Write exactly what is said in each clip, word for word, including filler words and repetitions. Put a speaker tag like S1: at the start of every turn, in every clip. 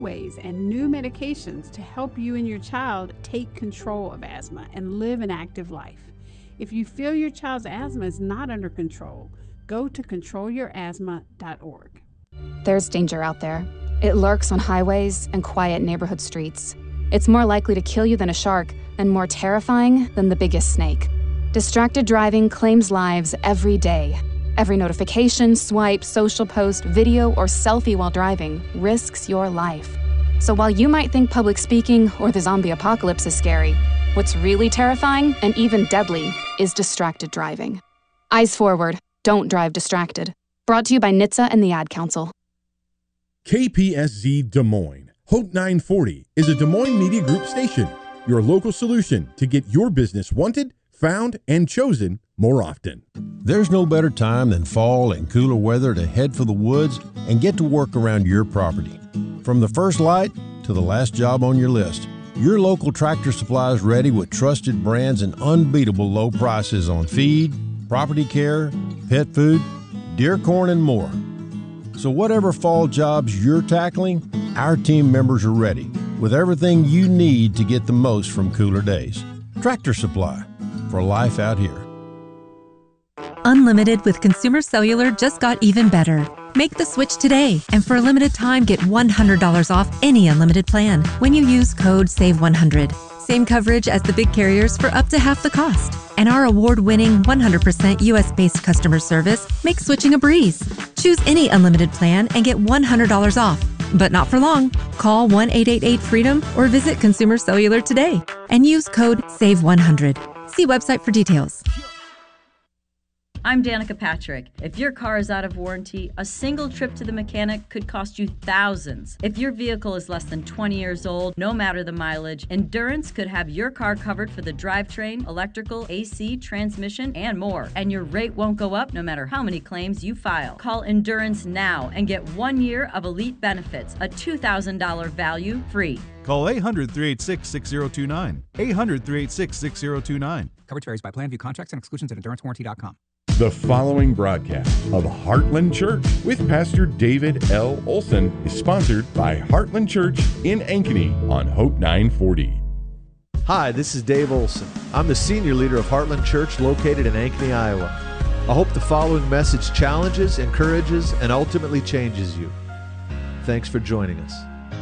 S1: ways and new medications to help you and your child take control of asthma and live an active life. If you feel your child's asthma is not under control, go to control your asthma dot org.
S2: There's danger out there. It lurks on highways and quiet neighborhood streets. It's more likely to kill you than a shark and more terrifying than the biggest snake. Distracted driving claims lives every day. Every notification, swipe, social post, video, or selfie while driving risks your life. So while you might think public speaking or the zombie apocalypse is scary, what's really terrifying and even deadly is distracted driving. Eyes forward, don't drive distracted. Brought to you by N H T S A and the Ad Council.
S3: K P S Z Des Moines. Hope nine forty is a Des Moines Media Group station, your local solution to get your business wanted, found, and chosen more often.
S4: There's no better time than fall and cooler weather to head for the woods and get to work around your property. From the first light to the last job on your list, your local Tractor Supply is ready with trusted brands and unbeatable low prices on feed, property care, pet food, deer corn, and more. So whatever fall jobs you're tackling, our team members are ready with everything you need to get the most from cooler days. Tractor Supply, for life out here.
S5: Unlimited with Consumer Cellular just got even better. Make the switch today, and for a limited time, get one hundred dollars off any unlimited plan when you use code save one hundred. Same coverage as the big carriers for up to half the cost. And our award-winning one hundred percent U S-based customer service makes switching a breeze. Choose any unlimited plan and get one hundred dollars off. But not for long. Call one eight eight eight freedom or visit Consumer Cellular today and use code save one hundred. See website for details.
S6: I'm Danica Patrick. If your car is out of warranty, a single trip to the mechanic could cost you thousands. If your vehicle is less than twenty years old, no matter the mileage, Endurance could have your car covered for the drivetrain, electrical, A C, transmission, and more. And your rate won't go up no matter how many claims you file. Call Endurance now and get one year of elite benefits, a two thousand dollars value free.
S7: Call eight hundred, three eight six, six zero two nine. eight hundred, three eight six, six zero two nine.
S8: Coverage varies by plan. View contracts and exclusions at endurance warranty dot com.
S3: The following broadcast of Heartland Church with Pastor David L. Olson is sponsored by Heartland Church in Ankeny on Hope nine forty.
S9: Hi, this is Dave Olson. I'm the senior leader of Heartland Church located in Ankeny, Iowa. I hope the following message challenges, encourages, and ultimately changes you. Thanks for joining us.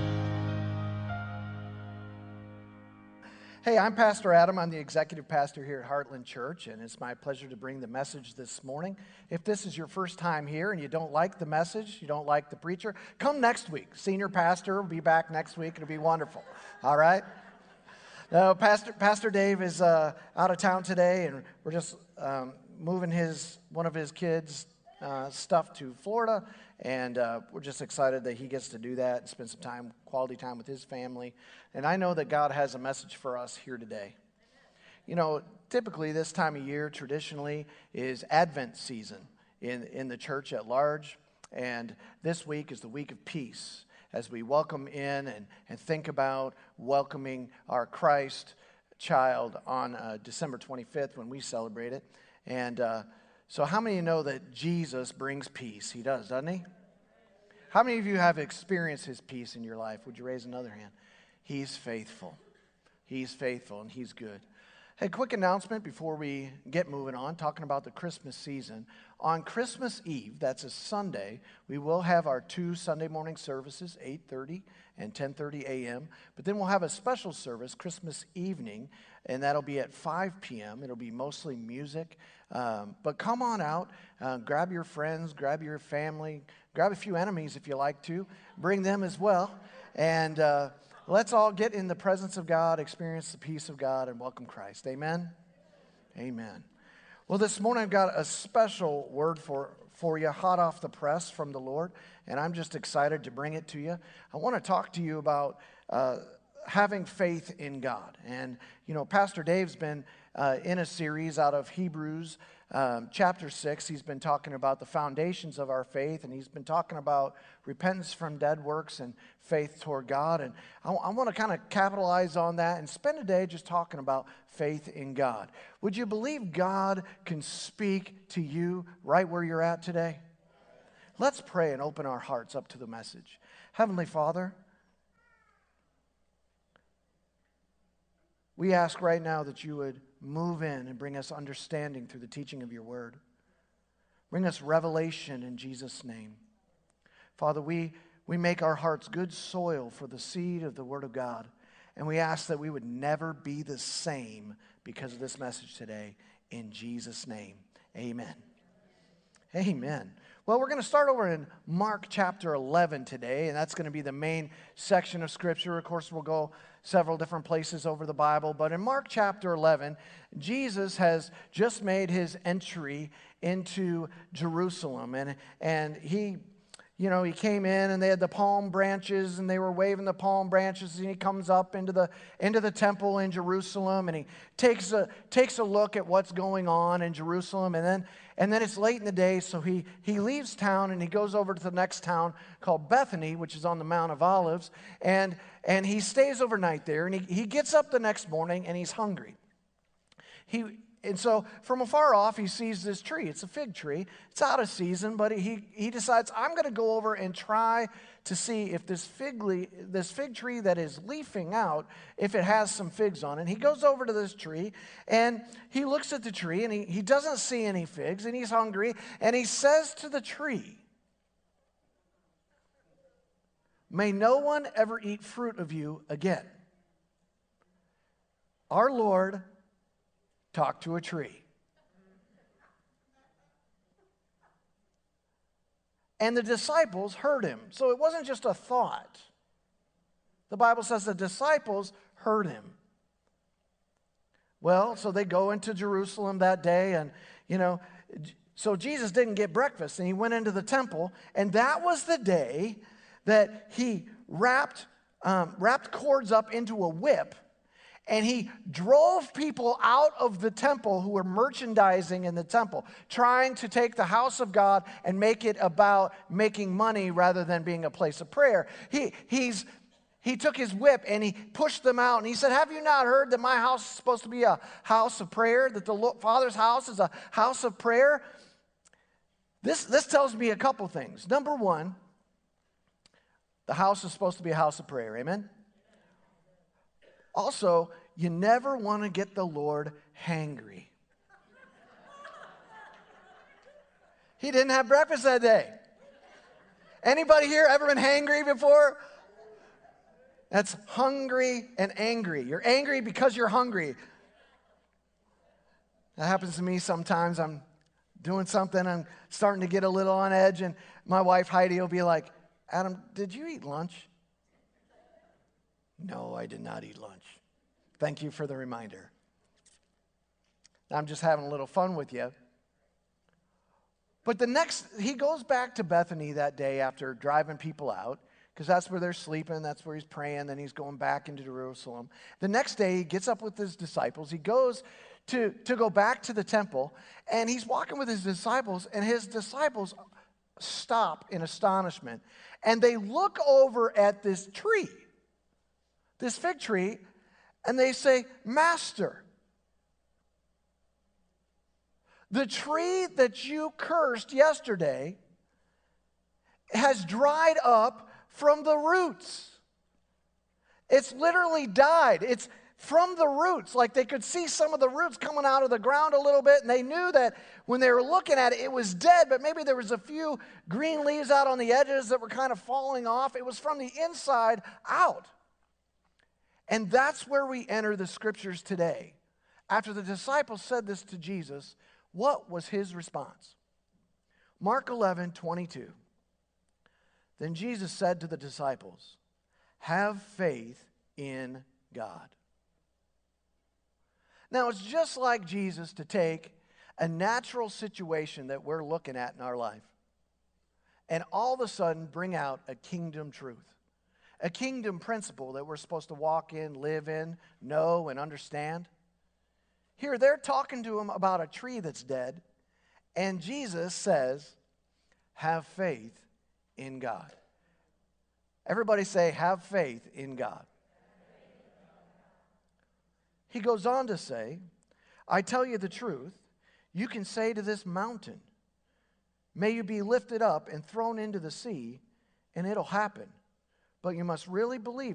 S10: Hey, I'm Pastor Adam. I'm the executive pastor here at Heartland Church, and it's my pleasure to bring the message this morning. If this is your first time here and you don't like the message, you don't like the preacher, come next week. Senior pastor will be back next week. It'll be wonderful. All right? No, Pastor Pastor Dave is uh, out of town today, and we're just um, moving his one of his kids' uh, stuff to Florida, and uh, we're just excited that he gets to do that and spend some time, quality time with his family. And I know that God has a message for us here today. You know, typically this time of year, traditionally, is Advent season in, in the church at large. And this week is the week of peace as we welcome in and, and think about welcoming our Christ child on uh, December twenty-fifth when we celebrate it. And uh, so how many of you know that Jesus brings peace? He does, doesn't he? How many of you have experienced his peace in your life? Would you raise another hand? He's faithful. He's faithful and he's good. Hey, quick announcement before we get moving on, talking about the Christmas season. On Christmas Eve, that's a Sunday, we will have our two Sunday morning services, eight thirty and ten thirty a.m. But then we'll have a special service Christmas evening, and that'll be at five p.m. It'll be mostly music. Um, but come on out, uh, grab your friends, grab your family, grab a few enemies if you like to, bring them as well. And uh, let's all get in the presence of God, experience the peace of God, and welcome Christ. Amen? Amen. Well, this morning I've got a special word for, for you, hot off the press from the Lord, and I'm just excited to bring it to you. I want to talk to you about uh, having faith in God. And, you know, Pastor Dave's been uh, in a series out of Hebrews Um, chapter six, he's been talking about the foundations of our faith, and he's been talking about repentance from dead works and faith toward God. And I, I want to kind of capitalize on that and spend a day just talking about faith in God. Would you believe God can speak to you right where you're at today? Let's pray and open our hearts up to the message. Heavenly Father, We ask right now that you would move in and bring us understanding through the teaching of your word. Bring us revelation in Jesus' name. Father, we, we make our hearts good soil for the seed of the word of God. And we ask that we would never be the same because of this message today. In Jesus' name, amen. Amen. Well, we're going to start over in Mark chapter eleven today, and that's going to be the main section of Scripture. Of course, we'll go several different places over the Bible, but in Mark chapter eleven, Jesus has just made his entry into Jerusalem, and, and he... You know, he came in and they had the palm branches and they were waving the palm branches, and he comes up into the into the temple in Jerusalem, and he takes a takes a look at what's going on in Jerusalem, and then and then it's late in the day, so he he leaves town and he goes over to the next town called Bethany, which is on the Mount of Olives, and and he stays overnight there, and he, he gets up the next morning and he's hungry. He And so from afar off, he sees this tree. It's a fig tree. It's out of season, but he, he decides, I'm going to go over and try to see if this fig, le- this fig tree that is leafing out, if it has some figs on it. He goes over to this tree, and he looks at the tree, and he, he doesn't see any figs, and he's hungry, and he says to the tree, "May no one ever eat fruit of you again." Our Lord talk to a tree. And the disciples heard him. So it wasn't just a thought. The Bible says the disciples heard him. Well, so they go into Jerusalem that day, and, you know, so Jesus didn't get breakfast, and he went into the temple, and that was the day that he wrapped, um, wrapped cords up into a whip, and he drove people out of the temple who were merchandising in the temple, trying to take the house of God and make it about making money rather than being a place of prayer. He, he's, he took his whip and he pushed them out, and he said, "Have you not heard that my house is supposed to be a house of prayer, that the Father's house is a house of prayer?" This, this tells me a couple things. Number one, the house is supposed to be a house of prayer. Amen? Also, you never want to get the Lord hangry. He didn't have breakfast that day. Anybody here ever been hangry before? That's hungry and angry. You're angry because you're hungry. That happens to me sometimes. I'm doing something, I'm starting to get a little on edge, and my wife Heidi will be like, "Adam, did you eat lunch?" "No, I did not eat lunch." Thank you for the reminder. I'm just having a little fun with you. But the next, he goes back to Bethany that day after driving people out, because that's where they're sleeping, that's where he's praying, then he's going back into Jerusalem. The next day, he gets up with his disciples. He goes to, to go back to the temple, and he's walking with his disciples, and his disciples stop in astonishment, and they look over at this tree, this fig tree, and they say, "Master, the tree that you cursed yesterday has dried up from the roots." It's literally died. It's from the roots. Like they could see some of the roots coming out of the ground a little bit, and they knew that when they were looking at it, it was dead, but maybe there was a few green leaves out on the edges that were kind of falling off. It was from the inside out. And that's where we enter the scriptures today. After the disciples said this to Jesus, what was his response? Mark eleven twenty-two. Then Jesus said to the disciples, "Have faith in God." Now, it's just like Jesus to take a natural situation that we're looking at in our life and all of a sudden bring out a kingdom truth. A kingdom principle that we're supposed to walk in, live in, know, and understand. Here, they're talking to him about a tree that's dead, and Jesus says, "Have faith in God." Everybody say, "Have faith in God." He goes on to say, "I tell you the truth, you can say to this mountain, 'May you be lifted up and thrown into the sea,' and it'll happen. But you must really believe